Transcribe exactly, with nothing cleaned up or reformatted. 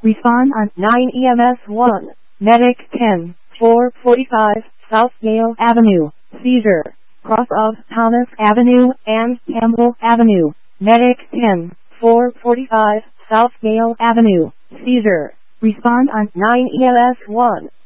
Respond on nine E M S one. Medic ten, four forty-five, South Yale Avenue. Seizure. Cross of Thomas Avenue and Campbell Avenue. Medic ten, four forty-five, South Yale Avenue. Seizure. Respond on nine E M S one.